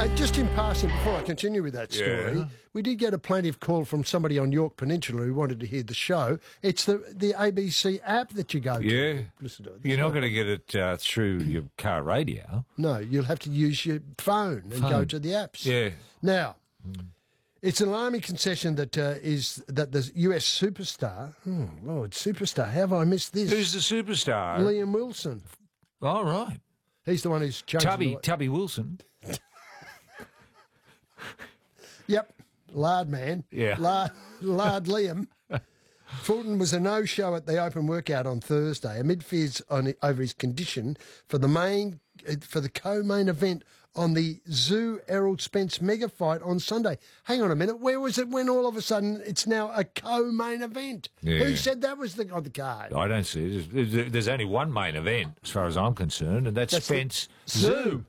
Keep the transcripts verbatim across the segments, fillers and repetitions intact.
Uh, just in passing, before I continue with that story, Yeah. we did get a plaintive call from somebody on York Peninsula who wanted to hear the show. It's the the A B C app that you go to. Yeah. Listen to it. You're not going to get it uh, through your car radio. No, you'll have to use your phone and go Phone. to the apps. Yeah. Now, it's an alarming concession that uh, is that the U S superstar, oh Lord, superstar, how have I missed this? Who's the superstar? Liam Wilson. All right. He's the one who's chosen. Tubby, the- Tubby Wilson. Yep, lard man. Yeah. Lard, lard Liam. Fulton was a no-show at the open workout on Thursday amid fears on, over his condition for the main uh, for the co-main event on the Zoo Errol Spence mega fight on Sunday. Hang on a minute, where was it when all of a sudden it's now a co-main event? Yeah. Who said that was the on the card? I don't see it. There's, there's only one main event, as far as I'm concerned, and that's, That's the Spence Zoo. Zoo.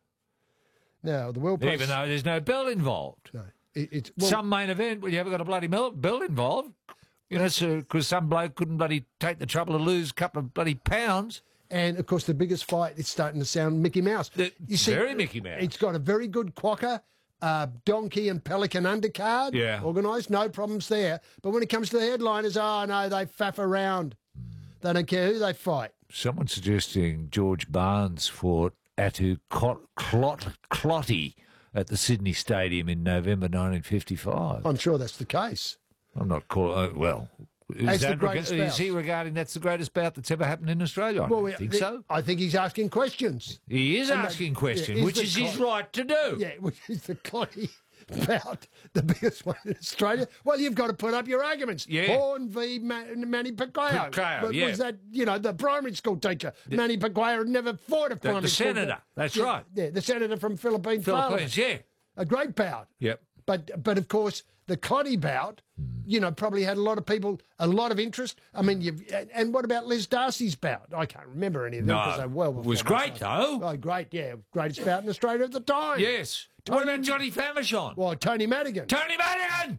Now the world Even though there's no bell involved. no, it, it's well, Some main event where you haven't got a bloody mel- bell involved. You know, because some bloke couldn't bloody take the trouble to lose a couple of bloody pounds. and of course the biggest fight is starting to sound Mickey Mouse. The- very Mickey Mouse. It's got a very good quokka, uh, donkey and pelican undercard. Yeah. Organised, no problems there. But when it comes to the headliners, oh no, they faff around. They don't care who they fight. Someone suggesting George Barnes fought Atu Clot, Clot, Clotty at the Sydney Stadium in November nineteen fifty-five. I'm sure that's the case. I'm not calling. Uh, well, is, As the that greatest rega- bout. is he regarding that's the greatest bout that's ever happened in Australia? I Well, don't we- think the- so. I think he's asking questions. He is and that- asking yeah, questions, is which the is his clot- right to do. Yeah, which is the Clotty bout, the biggest one in Australia. Well, you've got to put up your arguments. Yeah. Horn v Ma- Manny Pacquiao. Pacquiao, But yeah. Was that, you know, the primary school teacher? Manny Pacquiao had never fought a primary the school senator, that's yeah, right. Yeah, the senator from Philippine Parliament. Philippines, yeah. A great bout. Yep. But but of course the Clotty bout, you know, probably had a lot of people, a lot of interest. I mean, you've, and and what about Liz Darcy's bout? I can't remember any of them No, because they well it was before my great, time. though. Oh, great, yeah, greatest bout in Australia at the time. Yes. What about Johnny Famishon? Well, Tony Madigan, Tony Madigan!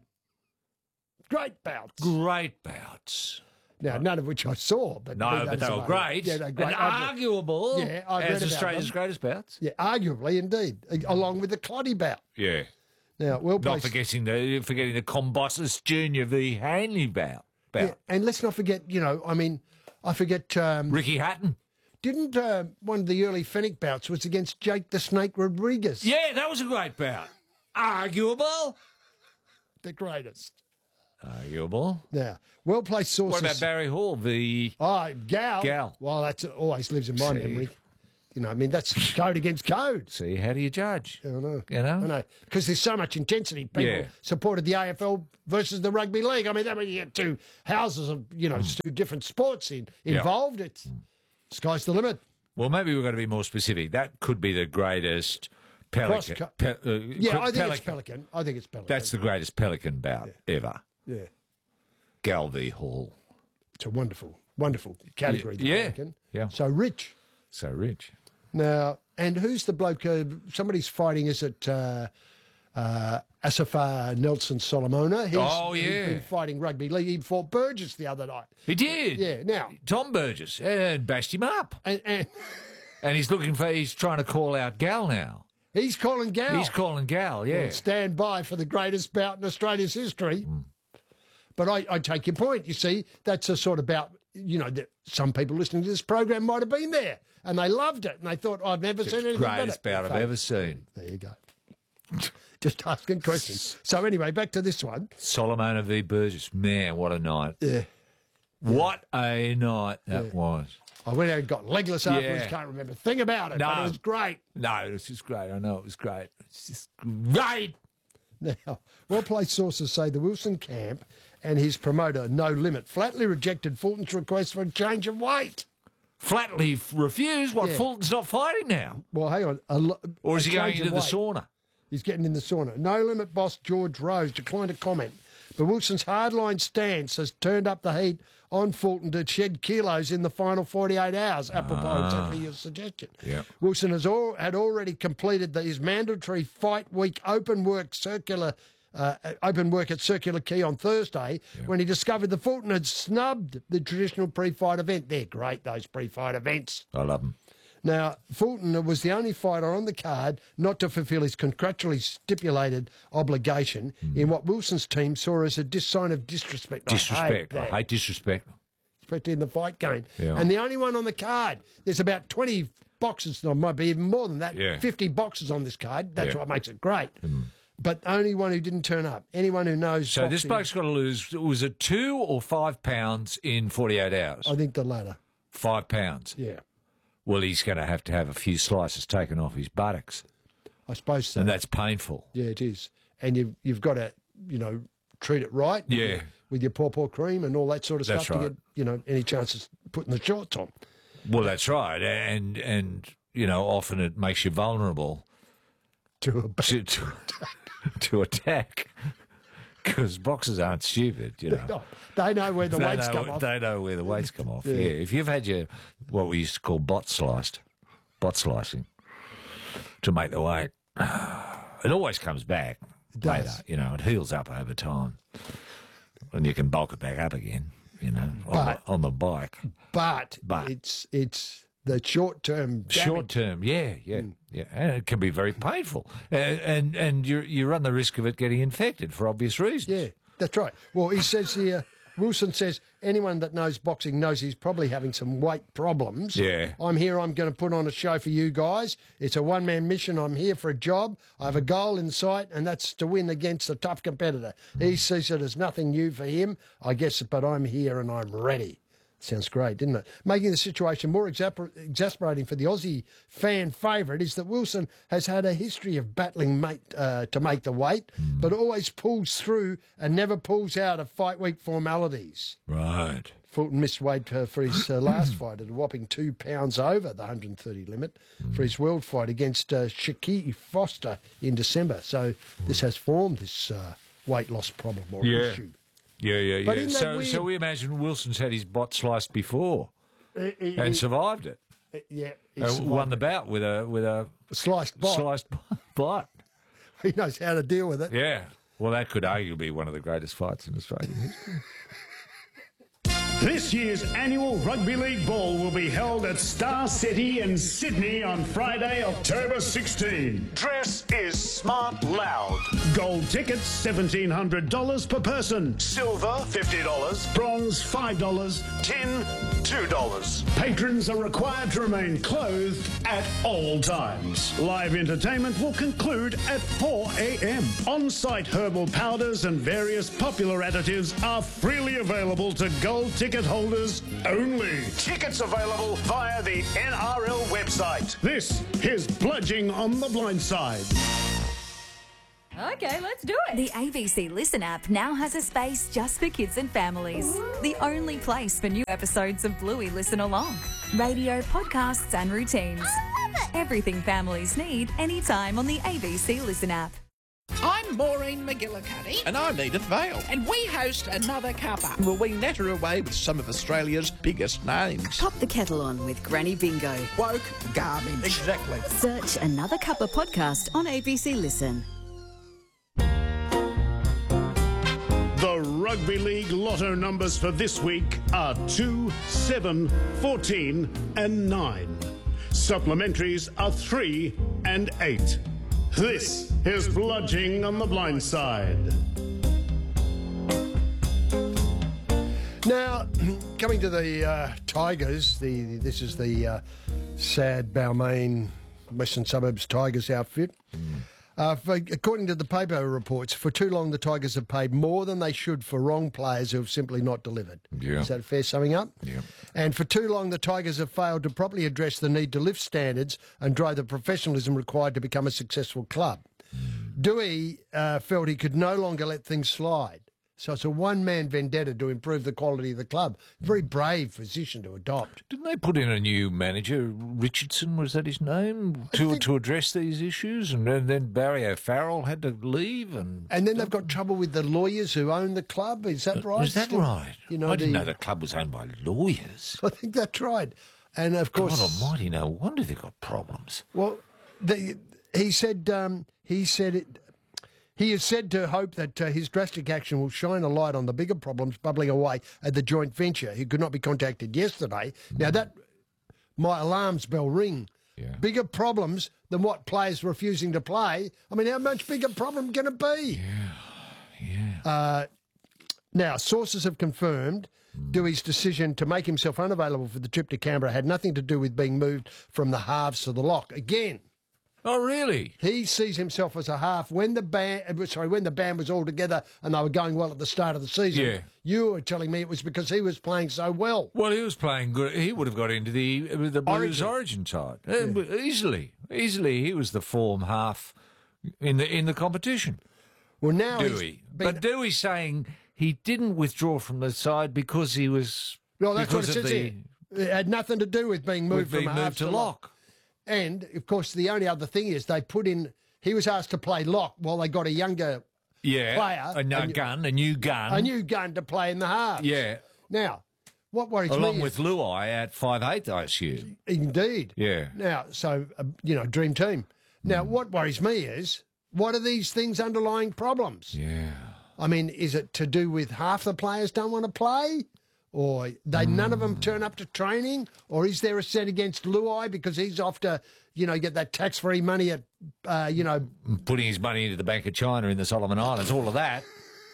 great bouts. Great bouts. Now, none of which I saw, but No, who but knows they were about great. it. Yeah, they're great. And I've- arguable Yeah, I've read as about Australia's them. greatest bouts. yeah, arguably, indeed, along with the Clotty bout. Yeah. Now, well Not placed. forgetting the forgetting the Combossus Junior v Hanley bout. bout. Yeah, and let's not forget, you know, I mean, I forget. Um, Ricky Hatton. Didn't uh, one of the early Fennec bouts was against Jake the Snake Rodriguez? Yeah, that was a great bout. Arguable. The greatest. Arguable. Now, well placed sources. What about Barry Hall, the Oh, Gal. Gal. Well, that's always lives in my See. memory. You know, I mean, that's code against code. See, how do you judge? I know. You know? I know. Because there's so much intensity. People Yeah. supported the A F L versus the rugby league. I mean, that means you get two houses of, you know, two different sports in, Yeah. involved. It's sky's the limit. Well, maybe we've got to be more specific. That could be the greatest pelican. Cross- pe- uh, Yeah, I think pelican. it's Pelican. I think it's Pelican. That's the greatest pelican bout ever. yeah. Gal v Hall. It's a wonderful, wonderful category. The Yeah. Pelican. Yeah. So rich. So rich. Now, and who's the bloke? Uh, somebody's fighting. Is it uh, uh, Asafar Nelson Solomona? He's, Oh, he's yeah. been fighting rugby league. He fought Burgess the other night. He did. Yeah. Now, Tom Burgess and bashed him up. and, and And he's looking for, he's trying to call out Gal now. he's calling Gal. He's calling Gal, yeah. Stand by for the greatest bout in Australia's history. Hmm. But I, I take your point. You see, that's a sort of bout, you know, that some people listening to this program might have been there and they loved it and they thought, I've never seen anything Greatest better. bout I've ever seen. There you go. Just asking questions. So anyway, back to this one. Solomona v Burgess. Man, what a night. Yeah. What a night that was. I went out and got legless afterwards. Yeah. Can't remember a thing about it, but No. it was great. No, it was just great. I know it was great. It's just great. Now, well-placed sources say the Wilson camp and his promoter, No Limit, flatly rejected Fulton's request for a change of weight. Flatly f- refused. What, Yeah. Fulton's not fighting now? Well, hang on. A lo- Or is a he going change into of the weight. sauna? He's getting in the sauna. No Limit boss George Rose declined to comment, but Wilson's hardline stance has turned up the heat on Fulton to shed kilos in the final forty-eight hours, apropos exactly your suggestion. Yeah. Wilson has all, had already completed the, his mandatory fight week open work circular uh, open work at Circular Quay on Thursday when he discovered the Fulton had snubbed the traditional pre-fight event. They're great, those pre-fight events. I love him. Now, Fulton was the only fighter on the card not to fulfil his contractually stipulated obligation mm. in what Wilson's team saw as a dis- sign of disrespect. Disrespect. I hate, I hate disrespect. Especially in the fight game. Yeah. And the only one on the card, there's about twenty boxes, or might be even more than that, yeah. fifty boxes on this card. That's yeah. what makes it great. Mm. But only one who didn't turn up. Anyone who knows So boxing, this bloke's got to lose, was it two or five pounds in forty-eight hours? I think the latter. Five pounds? Yeah. Well, he's going to have to have a few slices taken off his buttocks. I suppose so. And that's painful. Yeah, it is. And you've, you've got to, you know, treat it right. Yeah. With your, with your paw-paw cream and all that sort of That's stuff right. to get, you know, any chances putting the shorts on. Well, that's right. And, and you know, often it makes you vulnerable To a to, to, to attack. Because boxers aren't stupid, you know. They know where the they weights know, come off. They know where the weights come off, yeah. Yeah. If you've had your, what we used to call bot sliced, bot slicing, to make the weight, it always comes back It later. does. You know, it heals up over time. And you can bulk it back up again, you know, on, But- the, on the bike. But, But- it's it's the short-term damage. Short term, yeah, yeah, yeah. And it can be very painful. And, and, and you you run the risk of it getting infected for obvious reasons. Yeah, that's right. Well, he says here, Wilson says, anyone that knows boxing knows he's probably having some weight problems. Yeah. I'm here, I'm going to put on a show for you guys. It's a one-man mission. I'm here for a job. I have a goal in sight, and that's to win against a tough competitor. He sees it as nothing new for him, I guess, but I'm here and I'm ready. Sounds great, didn't it? Making the situation more exasper- exasperating for the Aussie fan favourite is that Wilson has had a history of battling mate, uh, to make the weight, mm. but always pulls through and never pulls out of fight week formalities. Right. Fulton missed weight uh, for his uh, last fight at a whopping two pounds over the one hundred thirty limit mm. for his world fight against uh, Shaquille Foster in December. So mm. this has formed this uh, weight loss problem or yeah. issue. Yeah, yeah, But yeah. isn't that So, weird? so we imagine Wilson's had his bot sliced before Uh, he- and he- survived it. uh, yeah, he Uh, survived won the it. bout with a with a Sliced bite. sliced bot. He knows how to deal with it. Yeah. Well, that could arguably be one of the greatest fights in Australian history. This year's annual Rugby League Ball will be held at Star City in Sydney on Friday, October sixteenth. Dress is smart loud. Gold tickets, seventeen hundred dollars per person. Silver, fifty dollars. Bronze, five dollars. Tin, two dollars. Patrons are required to remain clothed at all times. Live entertainment will conclude at four a.m. On-site herbal powders and various popular additives are freely available to gold ticket holders only. Tickets available via the N R L website. This is Bludging on the Blind Side. Okay, let's do it. The A B C Listen app now has a space just for kids and families. The only place for new episodes of Bluey Listen Along. Radio, podcasts and routines. I love it. Everything families need anytime on the A B C Listen app. I'm Maureen McGillicuddy. And I'm Edith Vale. And we host Another Cuppa, where we natter away with some of Australia's biggest names. Pop the kettle on with Granny Bingo. Woke garbage. Exactly. Search Another Cuppa podcast on A B C Listen. The Rugby League lotto numbers for this week are two, seven, fourteen and nine. Supplementaries are three and eight. This is Bludging on the Blind Side. Now, coming to the uh, Tigers, the this is the uh, sad Balmain Western Suburbs Tigers outfit. Mm. Uh, for, according to the paper reports, for too long the Tigers have paid more than they should for wrong players who have simply not delivered. Yeah. Is that a fair summing up? Yeah. And for too long the Tigers have failed to properly address the need to lift standards and drive the professionalism required to become a successful club. Mm. Dewey uh, felt he could no longer let things slide. So it's a one-man vendetta to improve the quality of the club. Very brave position to adopt. Didn't they put in a new manager, Richardson, was that his name, to think- to address these issues? And then, then Barry O'Farrell had to leave. And And then they've got trouble with the lawyers who own the club. Is that right? Is that Still- right? You know, I didn't the- know the club was owned by lawyers. I think that's right. And of course, God almighty, no wonder they've got problems. well, the, he said um, he said it. He is said to hope that uh, his drastic action will shine a light on the bigger problems bubbling away at the joint venture. He could not be contacted yesterday. Now, that, my alarms bell ring Yeah. Bigger problems than what players refusing to play. I mean, how much bigger problem can it be? Yeah, yeah. Uh, now, sources have confirmed Dewey's decision to make himself unavailable for the trip to Canberra had nothing to do with being moved from the halves to the lock. Again, Oh, really? he sees himself as a half. When the band, sorry, when the band was all together and they were going well at the start of the season, Yeah. you were telling me it was because he was playing so well. Well, he was playing good. He would have got into the the Blues Origin. Origin side Uh, easily. Easily, he was the form half in the in the competition. Well, now he's Dewey, been- but Dewey's saying he didn't withdraw from the side because he was. well, that's what it because of says the, here. It had nothing to do with being moved with from being a half moved to lock. lock. And of course, the only other thing is they put in. He was asked to play lock while they got a younger, Yeah, Player, a, no a new- gun, a new gun. a new gun to play in the half. yeah, Now, what worries along me with Luai at five eight, I assume. is, indeed. Yeah. Now, so uh, you know, dream team. Now, what worries me is what are these things underlying problems? Yeah. I mean, is it to do with half the players don't want to play? Or they none of them turn up to training? Or is there a set against Luai because he's off to, you know, get that tax-free money at, uh, you know... Putting his money into the Bank of China in the Solomon Islands, all of that.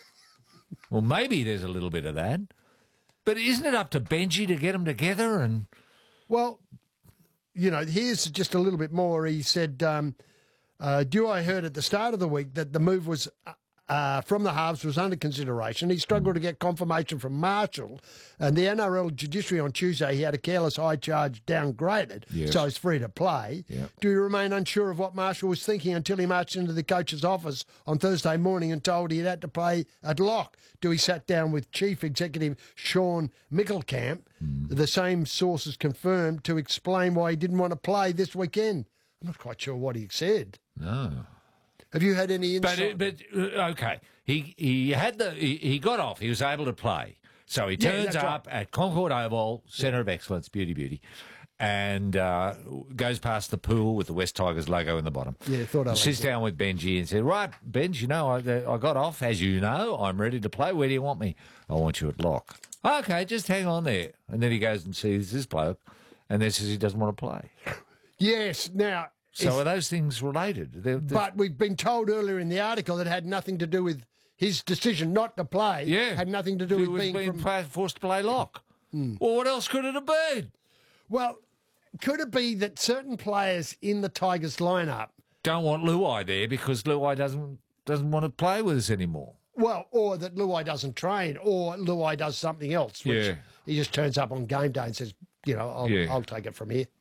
Well, maybe there's a little bit of that. But isn't it up to Benji to get them together? And Well, you know, here's just a little bit more. He said, um, uh, Dewey heard at the start of the week that the move was... Uh, Uh, from the halves was under consideration. He struggled to get confirmation from Marshall, and the N R L judiciary on Tuesday, he had a careless high charge downgraded, Yes. so he's free to play. Yeah. Do you remain unsure of what Marshall was thinking until he marched into the coach's office on Thursday morning and told he had to play at lock? Dewey sat down with Chief Executive Sean Mickelkamp, Mm. the same sources confirmed, to explain why he didn't want to play this weekend. I'm not quite sure what he said. no. Have you had any But, insight? it, but uh, okay, he he had the he, he got off. He was able to play. So he Yeah, turns that's up at Concord Oval, Centre of Excellence, beauty, beauty, and uh, goes past the pool with the West Tigers logo in the bottom. Yeah, thought I Sits liked down with Benji and said, "Right, Benji, you know, I, I got off. As you know, I'm ready to play. Where do you want me? I want you at lock. Okay, just hang on there." And then he goes and sees this bloke, and then says he doesn't want to play. Yes, now... So if- are those things related? They're, they're- but we've been told earlier in the article that it had nothing to do with his decision not to play. yeah, Had nothing to do He with was being, being from... play- forced to play lock. Well, what else could it have been? Well, could it be that certain players in the Tigers lineup, Don't want Luai there because Luai doesn't doesn't want to play with us anymore. well, or that Luai doesn't train, or Luai does something else, which Yeah. he just turns up on game day and says, you know, I'll, Yeah. I'll take it from here.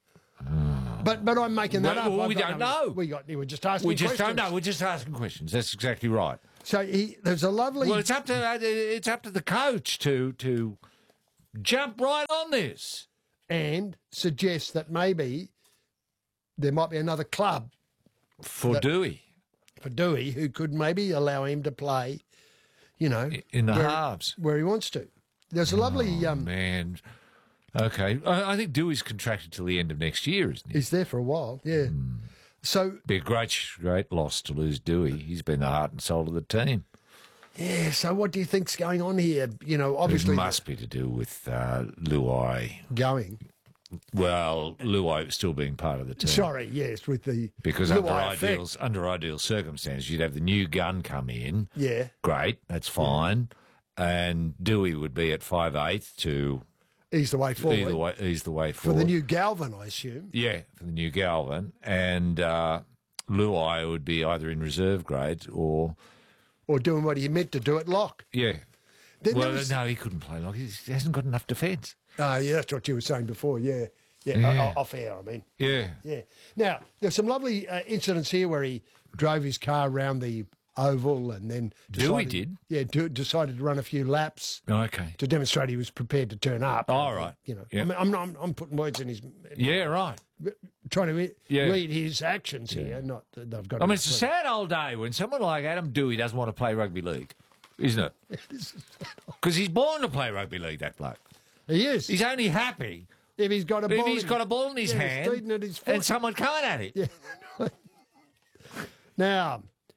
But but I'm making that Well, up. well, I've we got don't no- know. We got. We were just asking. We just questions. don't know. We're just asking questions. That's exactly right. So he, there's a lovely. Well, it's up to uh, it's up to the coach to to jump right on this. and suggests that maybe there might be another club For That- Dewey for Dewey who could maybe allow him to play, you know, in the where, halves. where he wants to. There's a lovely. Um, Man, okay. I, I think Dewey's contracted till the end of next year, isn't he? he's there for a while, yeah. So Be a great great loss to lose Dewey. He's been the heart and soul of the team. yeah. So what do you think's going on here? You know, obviously It must be to do with uh, Luai. going. Well, Luai still being part of the team. Sorry, yes, with the Because Luai under effect. ideal, under ideal circumstances, you'd have the new gun come in. Yeah, Great, that's fine. And Dewey would be at five eighth to ease the way forward either way, ease the way for forward. the new Galvin, I assume. Yeah, for the new Galvin. And uh, Luai would be either in reserve grade or, Or doing what he meant to do at lock. yeah. Then well, there was- no, he couldn't play like He's, he hasn't got enough defence. Oh, yeah, that's what you were saying before. Yeah, yeah, Yeah. o- off air. I mean, Yeah. yeah. Now there's some lovely uh, incidents here where he drove his car around the oval and then Dewey decided, did? Yeah, do, decided to run a few laps Okay. to demonstrate he was prepared to turn up. All right. You know, Yeah. I mean, I'm not. I'm, I'm putting words in his. Yeah, right. Trying to re- Yeah. read his actions here. Not that I've got. I to mean, it's a sad old day when someone like Adam Dewey doesn't want to play rugby league, isn't it? Because he's born to play rugby league, that bloke. He is. He's only happy if he's got a if ball. he's in- got a ball in his yeah, hand stealing at his foot. and someone coming at it. Yeah. Now,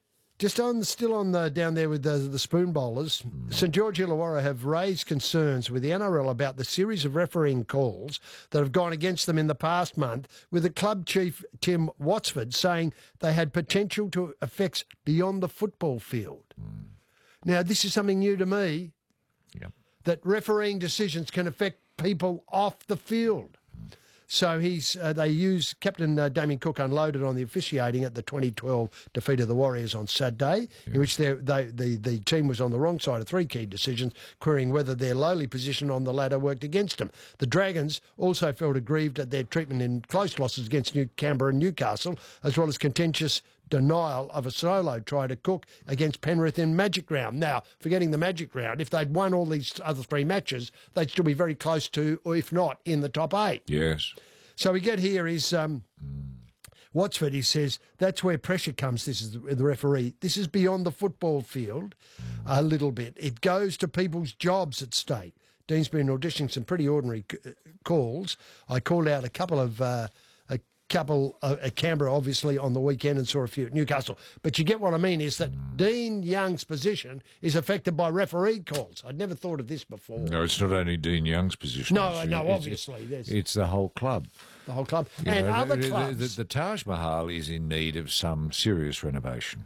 Just on, still on the down there with the, the spoon bowlers, St George Illawarra have raised concerns with the N R L about the series of refereeing calls that have gone against them in the past month, with the club chief, Tim Watsford, saying they had potential to effects beyond the football field. Mm. Now, this is something new to me, yep. that refereeing decisions can affect people off the field. So he's uh, they use Captain uh, Damien Cook unloaded on the officiating at the twenty twelve defeat of the Warriors on Saturday, yeah. in which they, they, the, the team was on the wrong side of three key decisions, querying whether their lowly position on the ladder worked against them. The Dragons also felt aggrieved at their treatment in close losses against New Canberra and Newcastle, as well as contentious denial of a solo try to Cook against Penrith in Magic Round. Now, forgetting the Magic Round, if they'd won all these other three matches, they'd still be very close to, or if not, in the top eight. Yes. So we get here is um, mm. Watsford, he says, that's where pressure comes, this is the, the referee. This is beyond the football field a little bit. It goes to people's jobs at stake. Dean's been auditioning some pretty ordinary c- calls. I called out a couple of... Uh, couple uh, at Canberra, obviously, on the weekend and saw a few at Newcastle. But you get what I mean is that mm. Dean Young's position is affected by referee calls. I'd never thought of this before. No, it's not only Dean Young's position. No, it's, no, it's, obviously. It's, it's the whole club. The whole club. You and know, other the, clubs. The, the, the Taj Mahal is in need of some serious renovation.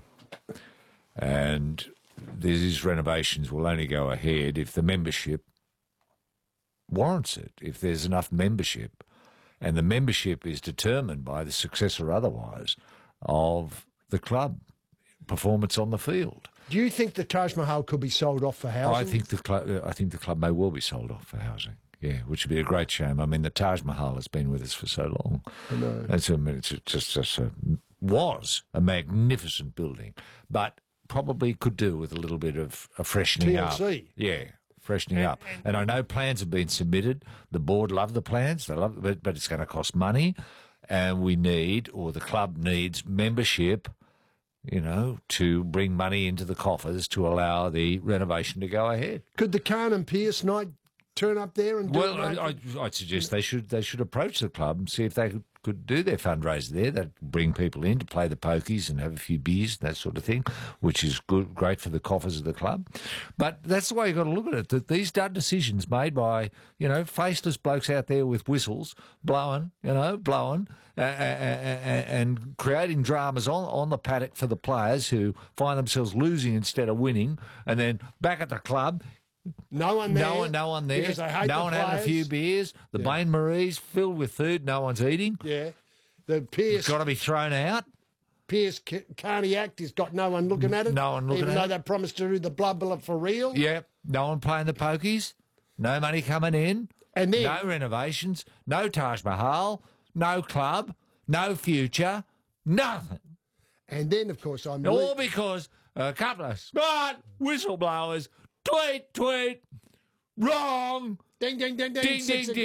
And these renovations will only go ahead if the membership warrants it, if there's enough membership. And the membership is determined by the success or otherwise of the club performance on the field. Do you think the Taj Mahal could be sold off for housing? I think the club. I think the club may well be sold off for housing. Yeah, which would be a great shame. I mean, the Taj Mahal has been with us for so long. I know. It's, a, it's just, just a, was a magnificent building, but probably could do with a little bit of a freshening T L C. up. Yeah. Freshening up. And I know plans have been submitted. The board love the plans, they love, but, but it's going to cost money. And we need, or the club needs, membership, you know, to bring money into the coffers to allow the renovation to go ahead. Could the Khan and Pierce night turn up there and do well, it? I, I, I'd suggest they should they should approach the club and see if they could, could do their fundraiser there. They'd bring people in to play the pokies and have a few beers and that sort of thing, which is good, great for the coffers of the club. But that's the way you've got to look at it, that these dumb decisions made by, you know, faceless blokes out there with whistles, blowing, you know, blowing, uh, and creating dramas on, on the paddock for the players who find themselves losing instead of winning, and then back at the club, No one there. No one, no one there. Because they hate no the one players. having a few beers. The Yeah. Bain Marie's filled with food. No one's eating. Yeah. The Pierce, It's got to be thrown out. Pierce C- Carney Act has got no one looking at it. No one looking even at though it. they promised to do the blood bullet for real. Yeah. No one playing the pokies. No money coming in. And then, No renovations. No Taj Mahal. No club. No future. Nothing. and then, of course, I'm... All because a couple of smart whistleblowers tweet, tweet, wrong. Ding, ding, ding, ding. Ding, six ding, ding.